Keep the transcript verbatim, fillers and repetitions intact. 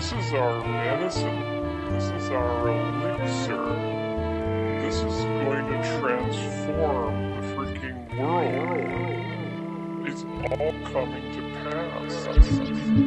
This is our medicine. This is our elixir. This is going to transform the freaking world. It's all coming to pass.